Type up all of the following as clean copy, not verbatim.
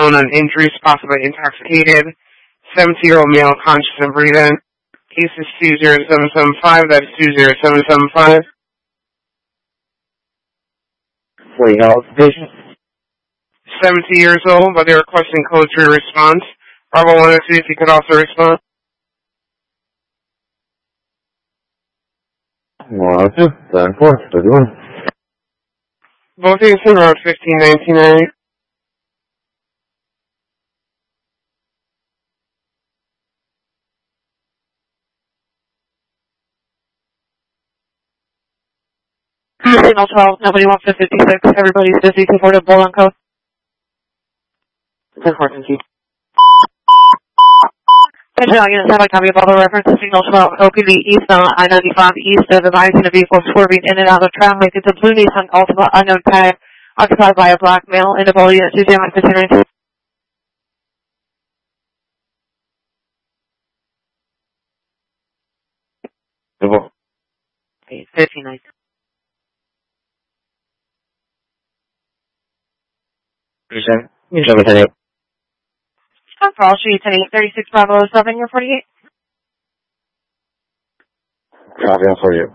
unknown on injuries, possibly intoxicated. 70-year-old male, conscious and breathing. Case is 20775. That's 20775. For the health patient. 70 years old, but they're requesting code 3 response. Bravo wanted to see if you could also respond. Well, 10-4, 31. Both of you are around 1599. Signal 12, nobody wants to 56. Everybody's busy. 240 bull on code. 10-4, thank you. Attention, units have a copy of all the references. Signal 12, OPV East on I-95 East of advising a vehicle swerving in and out of traffic. It's a blue Nissan Altima unknown tag occupied by a black male. Inability to Tuesday, my 59. 59. You show me 10-8. For all streets, 36 Bravo 7, you're 48. Copy on 48.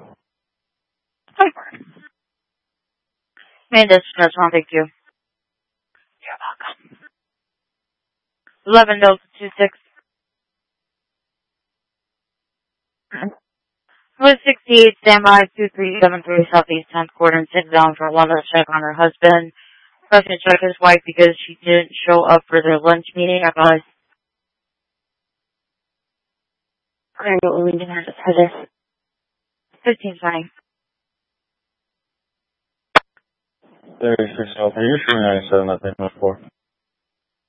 Manda's restaurant, thank you. You're welcome. 11 Delta 26. Was 68, standby 2373 Southeast 10th Quarter and sit down for a level check on her husband. Question check his wife because she didn't show up for their lunch meeting. I thought I don't know what we did her for this. 1520. 36 Delta, you're 397 at 4.